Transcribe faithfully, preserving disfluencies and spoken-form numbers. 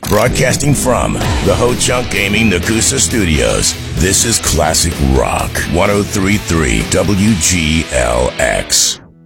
Broadcasting from the Ho-Chunk Gaming Nakusa Studios, this is Classic Rock one oh three point three W G L X.